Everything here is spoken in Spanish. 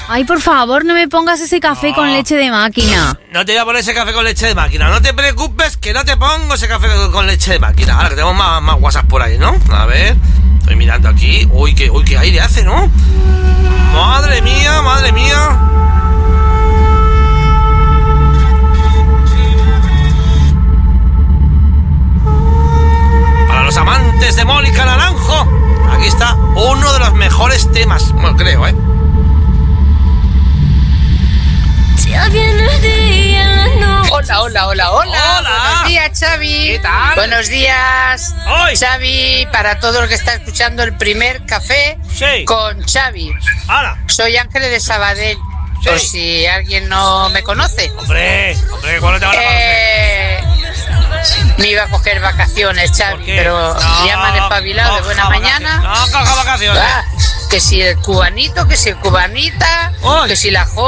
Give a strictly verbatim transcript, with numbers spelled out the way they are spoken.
Ay, por favor, no me pongas ese café No. con leche de máquina. No te voy a poner ese café con leche de máquina. No te preocupes que no te pongo ese café con leche de máquina. Ahora que tenemos más, más WhatsApp por ahí, ¿no? A ver, estoy mirando aquí. Uy, qué, uy, qué aire hace, ¿no? Madre mía, madre mía. Para los amantes de Mónica Naranjo, aquí está uno de los mejores temas. Bueno, creo, ¿eh? Hola, hola, hola, hola. Hola. Buenos días, Xavi. ¿Qué tal? Buenos días, Hoy. Xavi, para todo el que está escuchando el primer café Sí. con Xavi. ¡Hala! Soy Ángeles de Sabadell, Sí. por si alguien no me conoce. Hombre, hombre, ¿cuándo te van a conocer? Eh, me iba a coger vacaciones, ¿Por Xavi, qué? pero No, ya me han espabilado de buena coja mañana. vacaciones. No, coja vacaciones. Ah, que si el cubanito, que si el cubanita, Uy. que si la joya.